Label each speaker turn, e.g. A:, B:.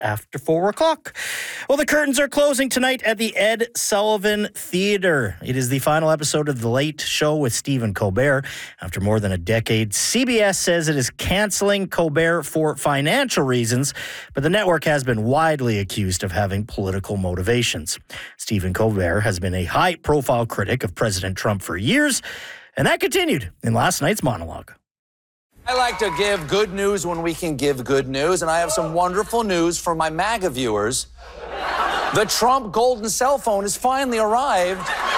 A: after 4 o'clock. Well, the curtains are closing tonight at the Ed Sullivan Theatre. It is the final episode of The Late Show with Stephen Colbert. After more than a decade, CBS says it is canceling Colbert for financial reasons, but the network has been widely accused of having political motivations. Stephen Colbert has been a high-profile critic of President Trump for years, and that continued in last night's monologue.
B: I like to give good news when we can give good news, and I have some wonderful news for my MAGA viewers. The Trump golden cell phone has finally arrived